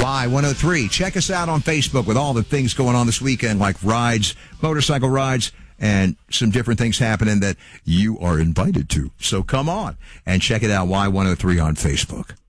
Y103. Check us out on Facebook with all the things going on this weekend, like rides, motorcycle rides, and some different things happening that you are invited to. So come on and check it out, Y103 on Facebook.